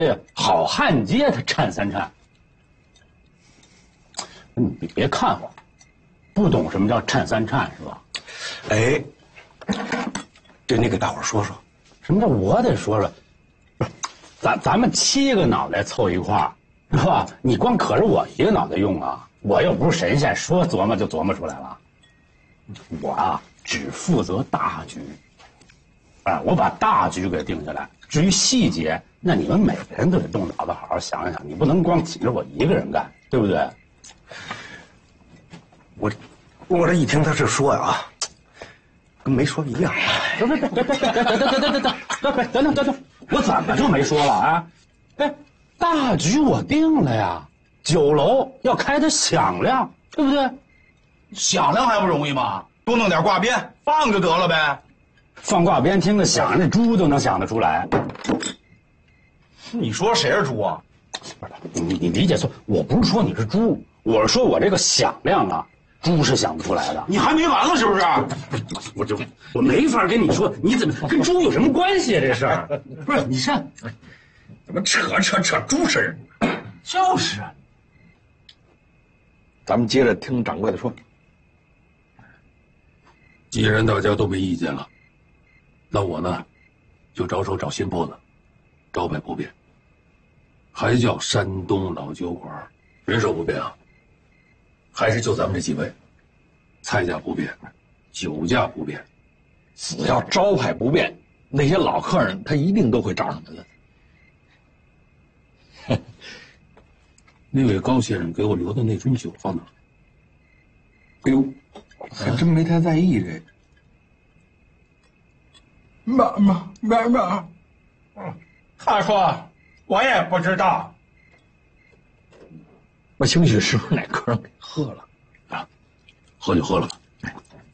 呀，好汉街他颤三颤。你别看我，不懂什么叫颤三颤是吧？ 哎，对你给大伙儿说说， 什么叫我得说说？不是，咱们7个脑袋凑一块儿，是吧？你光可着我一个脑袋用啊！我又不是神仙，说琢磨就琢磨出来了。我啊，只负责大局。我把大局给定下来，至于细节，那你们每个人都得动脑子好好想想，你不能光紧着我一个人干，对不对？ 我这一听他这说呀，跟没说一样。 等，我怎么就没说了啊？哎，大局我定了呀，酒楼要开得响亮，对不对？ 响亮还不容易吗？多弄点挂鞭，放就得了呗。 放挂鞭听着响，那猪都能想得出来。 你说谁是猪啊？ 不是你理解错，我不是说你是猪，我是说我这个响亮啊，猪是想不出来的。 你还没完了是不是？ 我没法跟你说，你怎么跟猪有什么关系啊？这事儿不是你这怎么扯猪身？就是。 咱们接着听掌柜的说。 既然大家都没意见了，那我呢，就着手找新铺子，招牌不变，还叫山东老酒馆，人手不变啊，还是就咱们这几位，菜价不变，酒价不变。 只要招牌不变，那些老客人他一定都会找上门的。 那位高先生给我留的那樽酒放哪儿？ 哎呦，还真没太在意这个。 妈，他说我也不知道。 我兴许是不是哪客人给喝了？ 喝就喝了吧。